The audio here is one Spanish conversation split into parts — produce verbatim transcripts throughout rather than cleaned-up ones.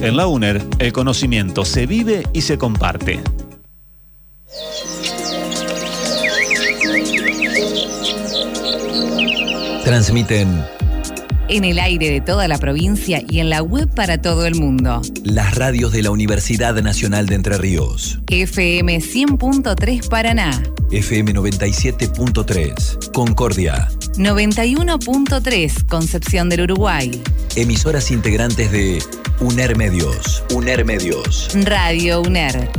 En la UNER, el conocimiento se vive y se comparte. Transmiten en el aire de toda la provincia y en la web para todo el mundo. Las radios de la Universidad Nacional de Entre Ríos. F M cien punto tres Paraná. F M noventa y siete punto tres Concordia. noventa y uno punto tres Concepción del Uruguay. Emisoras integrantes de UNER Medios. UNER Medios. Radio UNER.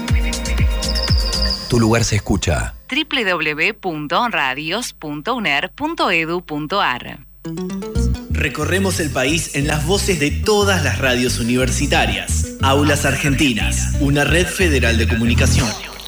Tu lugar se escucha. doble u doble u doble u punto radios punto uner punto edu punto ar. Recorremos el país en las voces de todas las radios universitarias. Aulas Argentinas, una red federal de comunicación.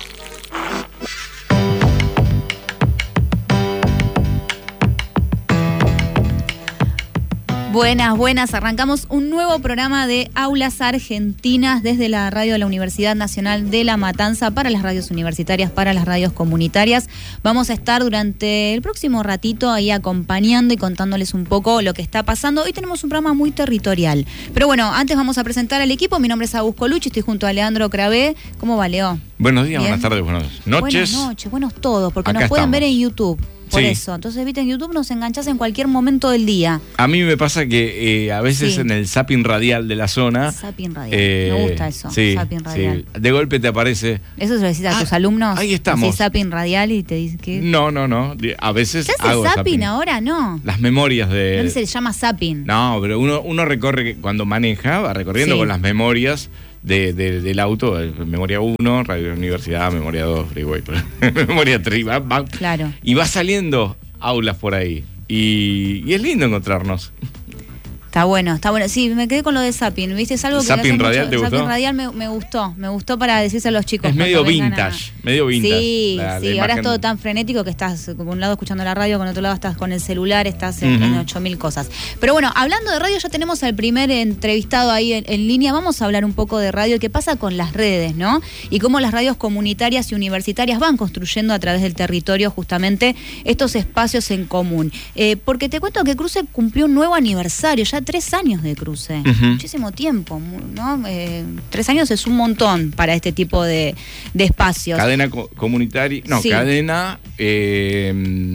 Buenas, buenas. Arrancamos un nuevo programa de Aulas Argentinas desde la radio de la Universidad Nacional de La Matanza para las radios universitarias, para las radios comunitarias. Vamos a estar durante el próximo ratito ahí acompañando y contándoles un poco lo que está pasando. Hoy tenemos un programa muy territorial. Pero bueno, antes vamos a presentar al equipo. Mi nombre es Agus Colucci, estoy junto a Leandro Cravé. ¿Cómo va, Leo? Buenos días, ¿Bien? buenas tardes, buenas noches. Buenas noches, buenos todos, porque Acá nos pueden estamos. ver en YouTube. Por Sí. eso. Entonces, viste, en YouTube nos enganchás en cualquier momento del día. A mí me pasa que eh, a veces Sí. en el zapping radial de la zona... Zapping radial. eh, Me gusta eso, Sí, zapping radial. sí. De golpe te aparece... ¿Eso se lo decís a Ah, tus alumnos? ahí estamos. Así zapping radial y te dice que... No, no, no. de- A veces ¿Se hace hago zapping, zapping. ahora? No. Las memorias de... ¿Dónde se le llama zapping? No, pero uno, uno recorre, cuando maneja, va recorriendo Sí. con las memorias de, de- del auto. eh, Memoria uno, Radio Universidad, Memoria dos, Freeway, Memoria tres, va, va- Claro. y va saliendo aulas por ahí. Y, y es lindo encontrarnos. Está bueno, está bueno. Sí, me quedé con lo de zapping, ¿viste? Es algo que ¿Zapping hace mucho- radial te gustó? Zapping radial me, me gustó, me gustó para decirse a los chicos. Es cuando medio vengan a- vintage, medio vintage. Sí, la- la sí, ahora es imagen. todo tan frenético que estás por un lado escuchando la radio, con otro lado estás con el celular, estás en, Ujú. en ocho mil cosas. Pero bueno, hablando de radio, ya tenemos al primer entrevistado ahí en, en línea. Vamos a hablar un poco de radio, qué pasa con las redes, ¿no? Y cómo las radios comunitarias y universitarias van construyendo a través del territorio justamente estos espacios en común. Eh, porque te cuento que Cruce cumplió un nuevo aniversario, ya tres años de Cruce. Ujú. Muchísimo tiempo, mu- ¿no? Eh, tres años es un montón para este tipo de, de espacios. Cadena co- comunitaria, no, Sí. cadena eh,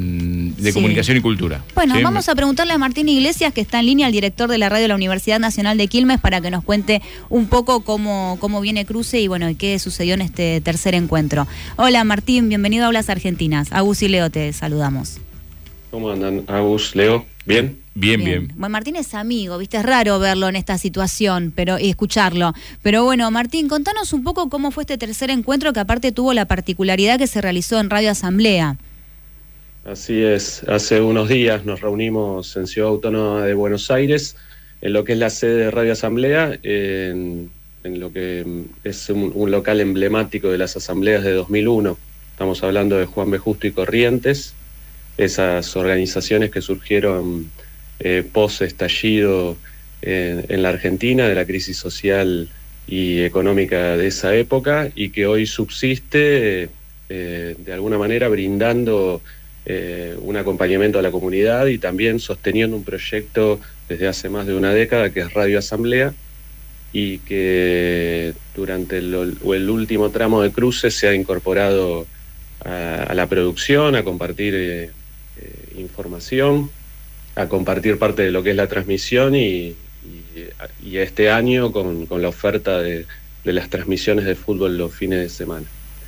de Sí. comunicación y cultura. Bueno, Sí, vamos a preguntarle a Martín Iglesias, que está en línea, el director de la radio de la Universidad Nacional de Quilmes, para que nos cuente un poco cómo, cómo viene Cruce y bueno, y qué sucedió en este tercer encuentro. Hola Martín, bienvenido a Aulas Argentinas. Agus y Leo te saludamos. ¿Cómo andan, Agus, Leo? ¿Bien? Bien, bien. Bueno, Martín es amigo, viste, es raro verlo en esta situación pero y escucharlo. Pero bueno, Martín, contanos un poco cómo fue este tercer encuentro, que aparte tuvo la particularidad que se realizó en Radio Asamblea. Así es. Hace unos días nos reunimos en Ciudad Autónoma de Buenos Aires, en lo que es la sede de Radio Asamblea, en, en lo que es un, un local emblemático de las asambleas de dos mil uno. Estamos hablando de Juan B. Justo y Corrientes, esas organizaciones que surgieron eh, post-estallido eh, en la Argentina, de la crisis social y económica de esa época, y que hoy subsiste eh, de alguna manera brindando eh, un acompañamiento a la comunidad y también sosteniendo un proyecto desde hace más de una década que es Radio Asamblea, y que durante el, el último tramo de Cruce se ha incorporado a, a la producción, a compartir eh, eh, información, a compartir parte de lo que es la transmisión y, y, y este año con, con la oferta de, de las transmisiones de fútbol los fines de semana.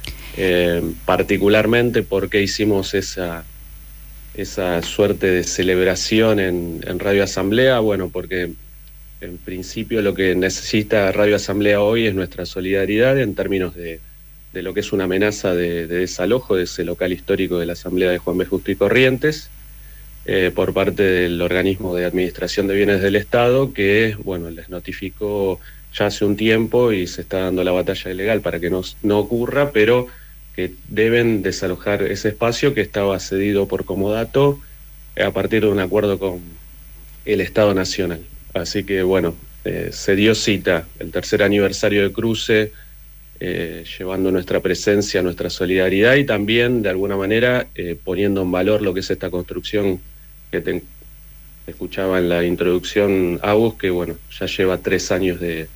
Eh, particularmente porque hicimos esa, esa suerte de celebración en, en Radio Asamblea, bueno, porque en principio lo que necesita Radio Asamblea hoy es nuestra solidaridad en términos de, de lo que es una amenaza de, de desalojo de ese local histórico de la Asamblea de Juan B. Justo y Corrientes, eh, por parte del organismo de administración de bienes del Estado, que bueno, les notificó ya hace un tiempo y se está dando la batalla legal para que no, no ocurra, pero que deben desalojar ese espacio que estaba cedido por comodato a partir de un acuerdo con el Estado Nacional. Así que bueno, eh, se dio cita el tercer aniversario de Cruce, eh, llevando nuestra presencia, nuestra solidaridad y también de alguna manera eh, poniendo en valor lo que es esta construcción que te escuchaba en la introducción, Agus, que bueno, ya lleva tres años de,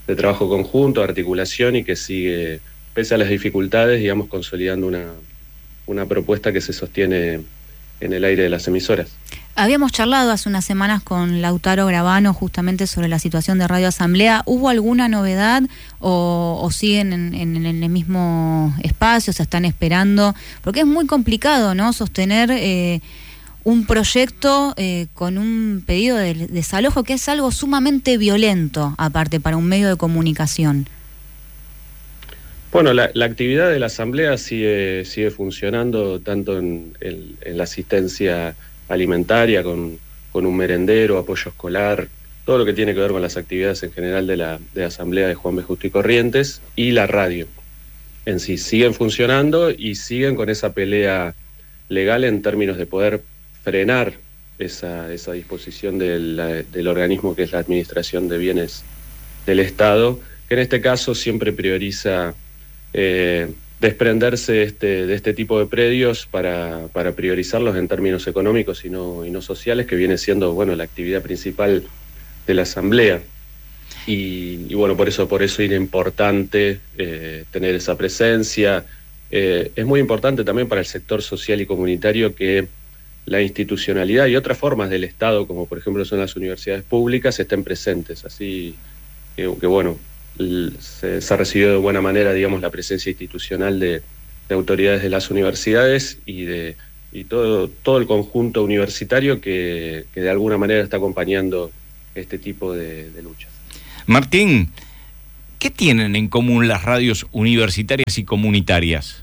de trabajo conjunto, articulación y que sigue, pese a las dificultades, digamos, consolidando una, una propuesta que se sostiene en el aire de las emisoras. Habíamos charlado hace unas semanas con Lautaro Gravano justamente sobre la situación de Radio Asamblea. ¿Hubo alguna novedad o, o siguen en, en, en el mismo espacio, se están esperando? Porque es muy complicado, ¿no?, sostener eh, un proyecto eh, con un pedido de desalojo que es algo sumamente violento, aparte, para un medio de comunicación. Bueno, la, la actividad de la Asamblea sigue, sigue funcionando tanto en, en, en la asistencia alimentaria, con, con un merendero, apoyo escolar, todo lo que tiene que ver con las actividades en general de la, de la Asamblea de Juan B. Justo y Corrientes, y la radio en sí. Siguen funcionando y siguen con esa pelea legal en términos de poder frenar esa, esa disposición de la, del organismo que es la Administración de Bienes del Estado, que en este caso siempre prioriza eh, desprenderse de este, de este tipo de predios para, para priorizarlos en términos económicos y no, y no sociales, que viene siendo, bueno, la actividad principal de la Asamblea. Y, y bueno, por eso, por eso era importante eh, tener esa presencia. Eh, es muy importante también para el sector social y comunitario que la institucionalidad y otras formas del Estado, como por ejemplo son las universidades públicas, estén presentes. Así que, que bueno, se, se ha recibido de buena manera, digamos, la presencia institucional de, de autoridades de las universidades y de y todo, todo el conjunto universitario que, que de alguna manera está acompañando este tipo de, de luchas. Martín, ¿qué tienen en común las radios universitarias y comunitarias?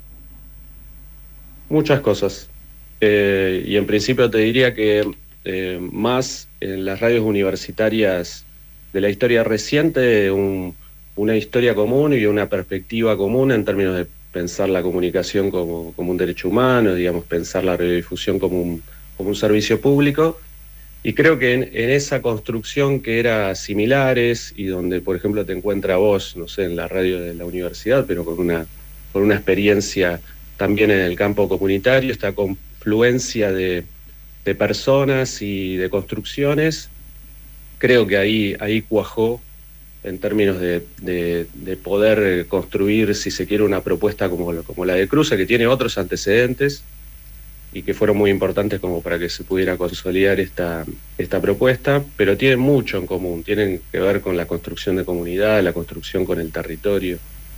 Muchas cosas. Eh, y en principio te diría que eh, más en las radios universitarias de la historia reciente, un, una historia común y una perspectiva común en términos de pensar la comunicación como, como un derecho humano, digamos, pensar la radiodifusión como un, como un servicio público. Y creo que en, en esa construcción que era similares y donde, por ejemplo, te encuentra vos, no sé, en la radio de la universidad, pero con una, con una experiencia también en el campo comunitario, esta confluencia de, de personas y de construcciones, creo que ahí, ahí cuajó en términos de, de, de poder construir, si se quiere, una propuesta como, como la de Cruce, que tiene otros antecedentes y que fueron muy importantes como para que se pudiera consolidar esta, esta propuesta, pero tienen mucho en común, tienen que ver con la construcción de comunidad, la construcción con el territorio,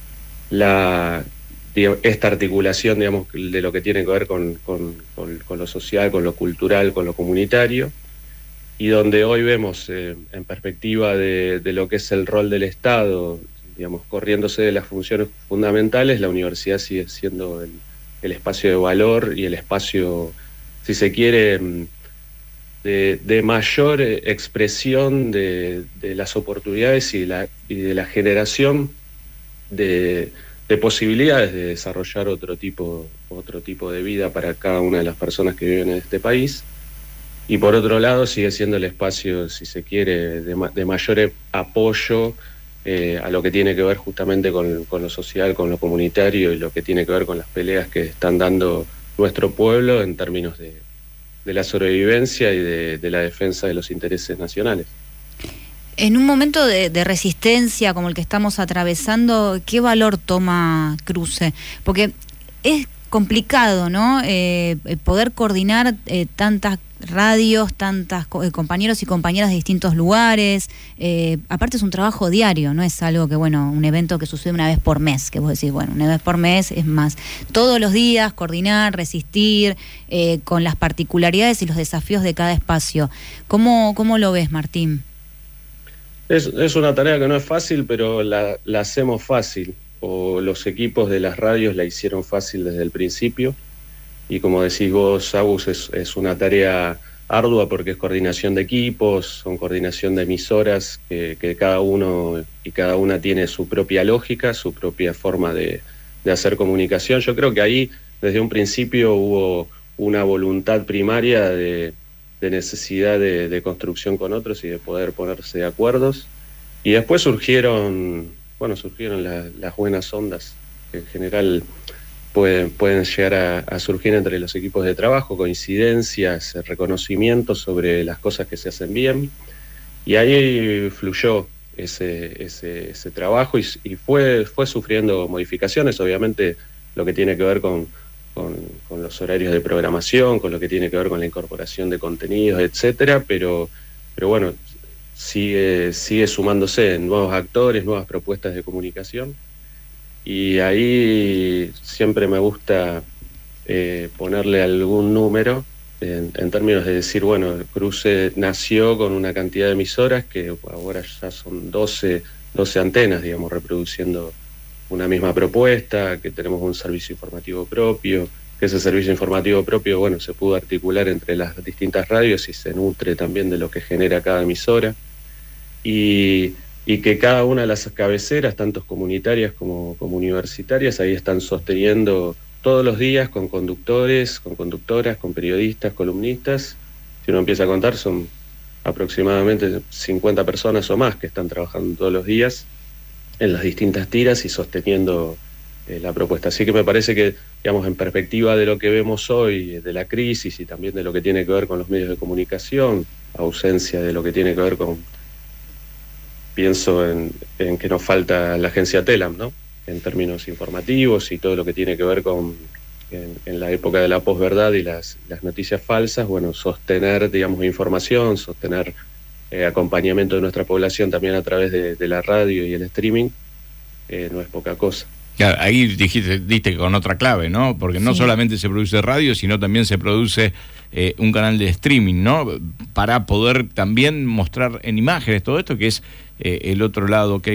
la, esta articulación, digamos, de lo que tiene que ver con, con, con, con lo social, con lo cultural, con lo comunitario, y donde hoy vemos eh, en perspectiva de, de lo que es el rol del Estado, digamos, corriéndose de las funciones fundamentales, la universidad sigue siendo el el espacio de valor y el espacio, si se quiere, de, de mayor expresión de, de las oportunidades y, la, y de la generación de, de posibilidades de desarrollar otro tipo, otro tipo de vida para cada una de las personas que viven en este país. Y por otro lado sigue siendo el espacio, si se quiere, de, de mayor apoyo Eh, a lo que tiene que ver justamente con, con lo social, con lo comunitario y lo que tiene que ver con las peleas que están dando nuestro pueblo en términos de, de la sobrevivencia y de, de la defensa de los intereses nacionales. En un momento de, de resistencia como el que estamos atravesando, ¿qué valor toma Cruce? Porque es complicado, ¿no? Eh, poder coordinar eh, tantas radios, tantas co- eh, compañeros y compañeras de distintos lugares. Eh, aparte es un trabajo diario, no es algo que, bueno, un evento que sucede una vez por mes, que vos decís, bueno, una vez por mes es más. Todos los días coordinar, resistir, eh, con las particularidades y los desafíos de cada espacio. ¿Cómo, cómo lo ves, Martín? Es, es una tarea que no es fácil, pero la, la hacemos fácil. O los equipos de las radios la hicieron fácil desde el principio. Y como decís vos, Agus, es, es una tarea ardua porque es coordinación de equipos, son coordinación de emisoras, que, que cada uno y cada una tiene su propia lógica, su propia forma de, de hacer comunicación. Yo creo que ahí, desde un principio, hubo una voluntad primaria de, de necesidad de, de construcción con otros y de poder ponerse de acuerdos. Y después surgieron, bueno, surgieron la, las buenas ondas, que en general Pueden, pueden llegar a, a surgir entre los equipos de trabajo, coincidencias, reconocimientos sobre las cosas que se hacen bien, y ahí fluyó ese, ese, ese trabajo y, y fue, fue sufriendo modificaciones, obviamente lo que tiene que ver con, con, con los horarios de programación, con lo que tiene que ver con la incorporación de contenidos, etcétera, pero, pero bueno, sigue, sigue sumándose nuevos actores, nuevas propuestas de comunicación, y ahí siempre me gusta eh, ponerle algún número en, en términos de decir, bueno, el Cruce nació con una cantidad de emisoras que ahora ya son doce, doce antenas, digamos, reproduciendo una misma propuesta, que tenemos un servicio informativo propio, que ese servicio informativo propio, bueno, se pudo articular entre las distintas radios y se nutre también de lo que genera cada emisora, y, y que cada una de las cabeceras, tanto comunitarias como, como universitarias, ahí están sosteniendo todos los días con conductores, con conductoras, con periodistas, columnistas. Si uno empieza a contar, son aproximadamente cincuenta personas o más que están trabajando todos los días en las distintas tiras y sosteniendo eh, la propuesta. Así que me parece que, digamos, en perspectiva de lo que vemos hoy, de la crisis y también de lo que tiene que ver con los medios de comunicación, ausencia de lo que tiene que ver con, pienso en, en que nos falta la agencia TELAM, ¿no?, en términos informativos y todo lo que tiene que ver con, en, en la época de la posverdad y las, las noticias falsas, bueno, sostener, digamos, información, sostener Eh, acompañamiento de nuestra población también a través de, de la radio y el streaming, eh, no es poca cosa. Claro, ahí dijiste, diste con otra clave, ¿no? Porque no sí. solamente se produce radio, sino también se produce eh, un canal de streaming, ¿no? Para poder también mostrar en imágenes todo esto, que es eh, el otro lado que